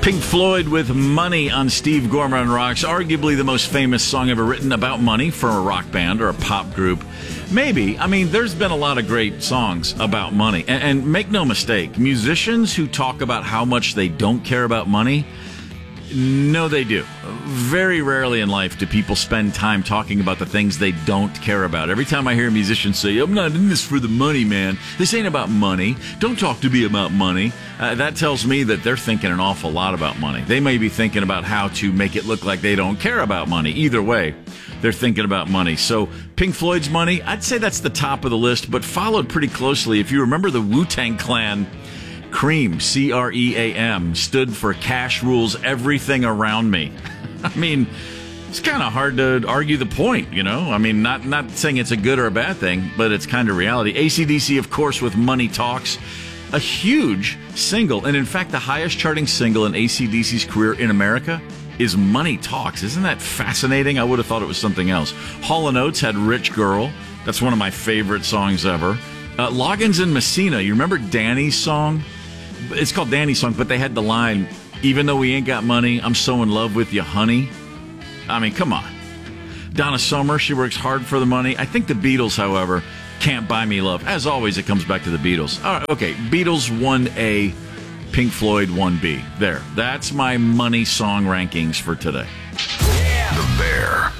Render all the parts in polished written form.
Pink Floyd with Money on Steve Gorman Rocks, arguably the most famous song ever written about money for a rock band or a pop group. Maybe. I mean, there's been a lot of great songs about money. And make no mistake, musicians who talk about how much they don't care about money, no, they do. Very rarely in life do people spend time talking about the things they don't care about. Every time I hear a musician say, I'm not in this for the money, man. This ain't about money. Don't talk to me about money. That tells me that they're thinking an awful lot about money. They may be thinking about how to make it look like they don't care about money. Either way, they're thinking about money. So Pink Floyd's Money, I'd say that's the top of the list, but followed pretty closely. If you remember the Wu-Tang Clan, CREAM, C-R-E-A-M, stood for Cash Rules Everything Around Me. I mean, it's kind of hard to argue the point, you know? I mean, not saying it's a good or a bad thing, but it's kind of reality. AC/DC, of course, with Money Talks, a huge single, and in fact, the highest charting single in AC/DC's career in America is Money Talks. Isn't that fascinating? I would have thought it was something else. Hall & Oates had Rich Girl. That's one of my favorite songs ever. Loggins and Messina, you remember Danny's song? It's called Danny's Song, but they had the line, even though we ain't got money, I'm so in love with you, honey. I mean, come on. Donna Summer, she works hard for the money. I think the Beatles, however, Can't Buy Me Love. As always, it comes back to the Beatles. All right, okay, Beatles 1A, Pink Floyd 1B. There. That's my money song rankings for today. The Bear.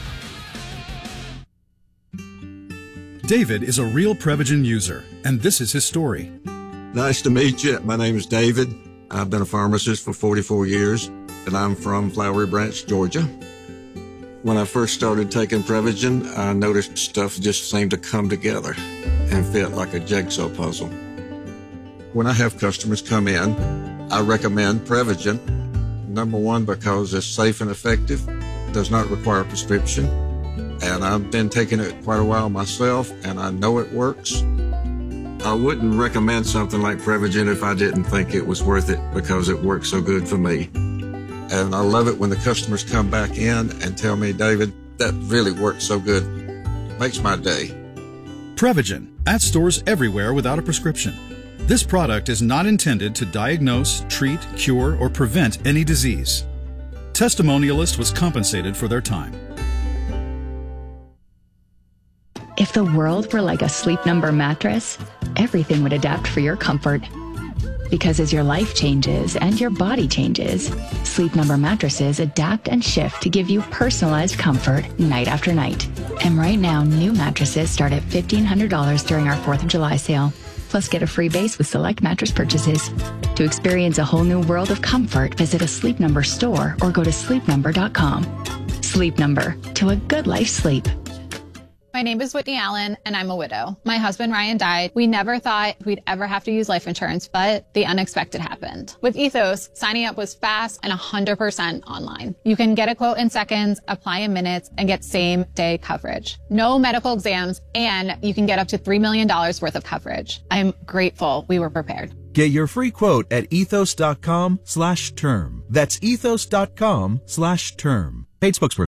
David is a real Prevagen user, and this is his story. Nice to meet you. My name is David. I've been a pharmacist for 44 years, and I'm from Flowery Branch, Georgia. When I first started taking Prevagen, I noticed stuff just seemed to come together and fit like a jigsaw puzzle. When I have customers come in, I recommend Prevagen. Number one, because it's safe and effective, does not require a prescription, and I've been taking it quite a while myself, and I know it works. I wouldn't recommend something like Prevagen if I didn't think it was worth it because it works so good for me. And I love it when the customers come back in and tell me, David, that really works so good. Makes my day. Prevagen, at stores everywhere without a prescription. This product is not intended to diagnose, treat, cure, or prevent any disease. Testimonialist was compensated for their time. If the world were like a Sleep Number mattress, everything would adapt for your comfort. Because as your life changes and your body changes, Sleep Number mattresses adapt and shift to give you personalized comfort night after night. And right now, new mattresses start at $1,500 during our 4th of July sale. Plus, get a free base with select mattress purchases. To experience a whole new world of comfort, visit a Sleep Number store or go to sleepnumber.com. Sleep Number, to a good life sleep. My name is Whitney Allen, and I'm a widow. My husband, Ryan, died. We never thought we'd ever have to use life insurance, but the unexpected happened. With Ethos, signing up was fast and 100% online. You can get a quote in seconds, apply in minutes, and get same-day coverage. No medical exams, and you can get up to $3 million worth of coverage. I'm grateful we were prepared. Get your free quote at ethos.com/term. That's ethos.com/term. Paid spokesperson.